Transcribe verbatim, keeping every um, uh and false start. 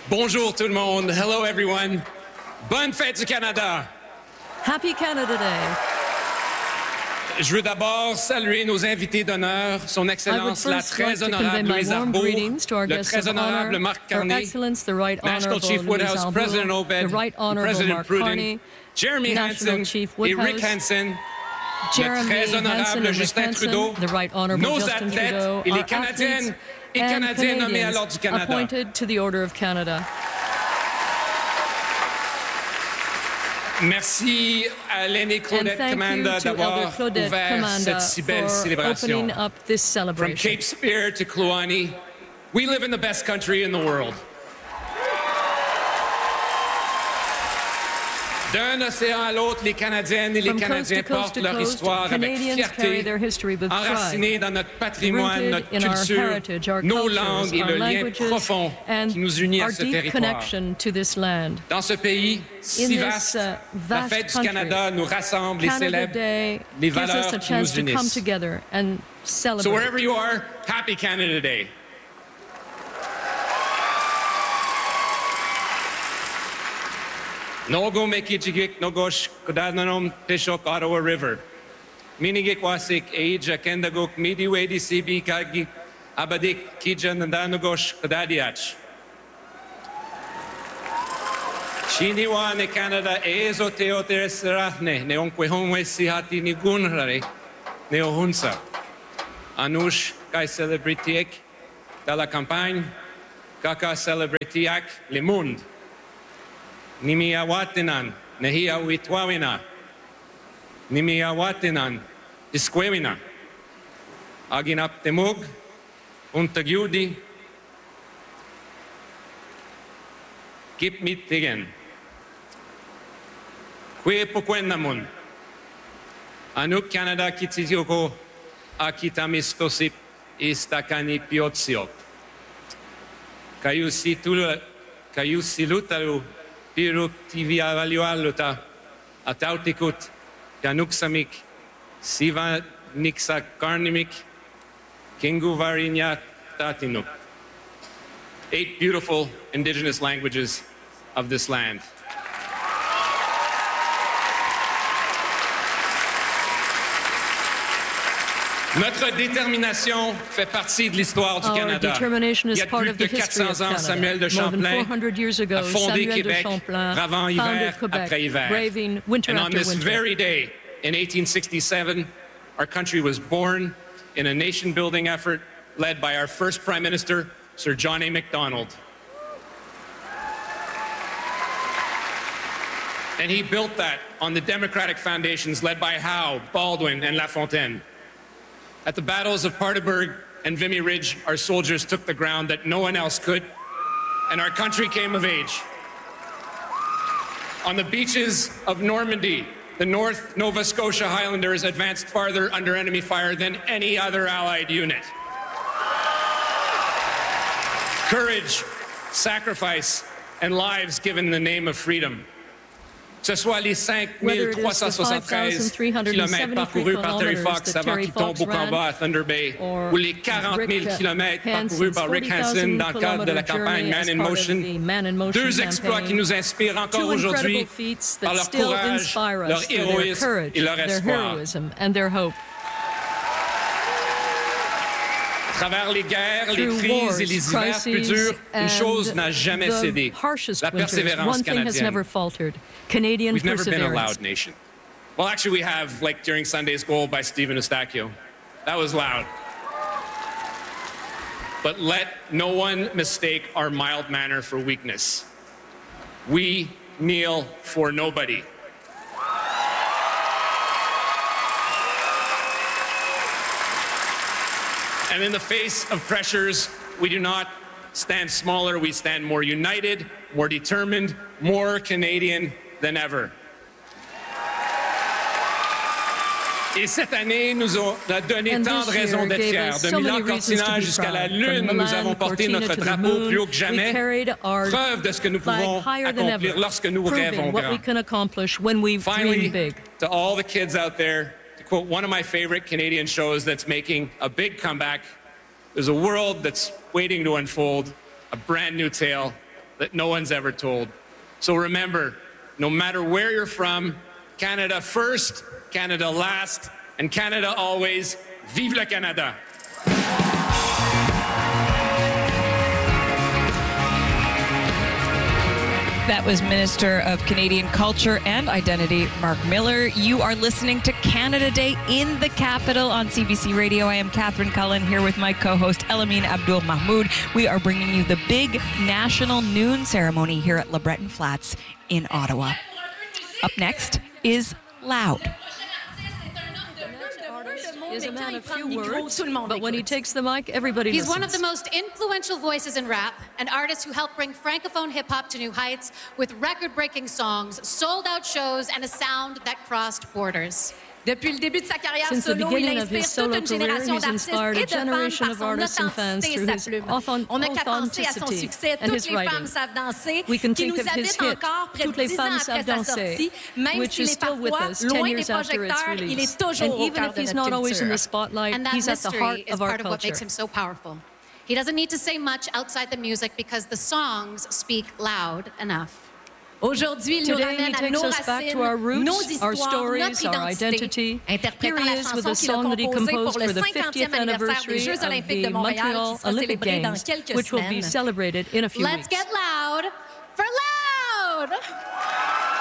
Bonjour tout le monde. Hello everyone. Bonne fête du Canada. Happy Canada Day. Je veux d'abord saluer nos invités d'honneur, son Excellence la très honorable Louise Arbour, le très honorable Marc Carney, National Chief Woodhouse, President Obed, President Pruden, Jeremy Hansen et Rick Hansen, le très honorable Justin Trudeau, nos athlètes et les Canadiennes et Canadiens nommés à l'Ordre du Canada. Merci à l'aînée Claudette Commanda d'avoir ouvert cette si belle célébration. From Cape Spear to Kluane, we live in the best country in the world. D'un océan à l'autre, les Canadiennes et les Canadiens portent leur histoire avec fierté, enracinée dans notre patrimoine, notre culture, nos langues et le lien profond qui nous unit à ce territoire. Dans ce pays si vaste, la fête du Canada nous rassemble et célèbre les valeurs qui nous unissent. So wherever you are, happy Canada Day. Nogo mekijigik nogosh kodananom tishok Ottawa River. Minigik wasik eija kendagok midiwedi sibi kagi abadik kijanandanogosh kodadiach. Chiniwa ne Canada ezo teoteresrahne ne onkwe homwe sihati ni gunrare ne ohunsa. Anush kai celebritiek dans la campagne kaka celebritiak le monde. Nimiawatinan, Nehia Witwawina, Nimiawatinan, Isquewina, Aginap Temug, Untagyudi, Kip Mitigen, Kwe Pokwenamun, Anuk Canada Kitizioko, Akitamistosip, Istakani Piotsiok, Kayusitula, Kayusilutalu, Piruk tivia valualuta, atautikut, januksamik, siva niksa karnimik, kingu varinya tatinuk. Eight beautiful indigenous languages of this land. Notre détermination fait partie de l'histoire du Canada. Il y a plus de quatre cents ans, Samuel de Champlain a fondé Québec, bravant hiver après hiver. And on this very day, in eighteen sixty-seven, our country was born in a nation-building effort led by our first Prime Minister, Sir John A. Macdonald. And he built that on the democratic foundations led by Howe, Baldwin, and LaFontaine. At the battles of Paardeberg and Vimy Ridge, our soldiers took the ground that no one else could, and our country came of age. On the beaches of Normandy, the North Nova Scotia Highlanders advanced farther under enemy fire than any other Allied unit. Courage, sacrifice, and lives given in the name of freedom. Que ce soit les cinq mille trois cent soixante-treize kilomètres parcourus par Terry Fox avant qu'il tombe au combat à Thunder Bay, ou les quarante mille kilomètres parcourus par Rick Hansen dans le cadre de la campagne Man in Motion, deux exploits qui nous inspirent encore aujourd'hui par leur courage, leur héroïsme et leur espoir. À travers les guerres, les crises et les hivers plus durs, une chose n'a jamais cédé, la persévérance canadienne. We've never been a loud nation. Well, actually we have, like during Sunday's goal by Stephen Eustachio. That was loud. But let no one mistake our mild manner for weakness. We kneel for nobody. And in the face of pressures, we do not stand smaller, we stand more united, more determined, more Canadian than ever. Et cette année nous a donné tant de raisons d'être fiers. De Milan-Cortina jusqu'à la Lune, nous avons porté notre drapeau plus haut que jamais, preuve de ce que nous pouvons accomplir lorsque nous rêvons grand. Finally, to all the kids out there, to quote one of my favorite Canadian shows that's making a big comeback, there's a world that's waiting to unfold, a brand new tale, that no one's ever told. So remember, no matter where you're from, Canada first, Canada last, and Canada always. Vive le Canada! That was Minister of Canadian Culture and Identity, Mark Miller. You are listening to Canada Day in the Capital on C B C Radio. I am Catherine Cullen here with my co-host Elamine Abdul Mahmoud. We are bringing you the big national noon ceremony here at Le Breton Flats in Ottawa. Up next is Loud. Is a man of few words, but when he takes the mic, everybody He's listens. one of the most influential voices in rap, an artist who helped bring francophone hip-hop to new heights with record-breaking songs, sold-out shows, and a sound that crossed borders. Depuis le début de sa carrière Since the solo, il beginning of inspire his toute solo une career, génération he's d'artistes inspired a et de fans generation par of son artists and fans authenticité et through sa his plume. authent- On n'a qu'à penser à son authenticity succès, and Toutes his les writing. femmes savent danser, We can qui think nous of his habite hit, encore près Toutes de les dix ans femmes après savent sa danser, sortie, même which s'il is est still with parfois us ten loin des years after its projecteurs, il release. est toujours And au even cœur if de he's notre not always in culture. the spotlight, And that he's at the mystery heart is of our part of what makes culture. him so powerful. He doesn't need to say much outside the music because the songs speak loud enough. Aujourd'hui, il nous Today he ramène à takes nos us back racines, to our nos roots, our histoires, stories, notre our identité, identity. Here interprétant he la is with chanson a qu'il a song that he composée composed pour le for the cinquantième fiftieth anniversaire des anniversary Jeux of olympiques de the Montréal qui Montreal sera Olympic célébré dans Games, quelques which will be semaines. celebrated in a few Let's weeks. get loud for loud!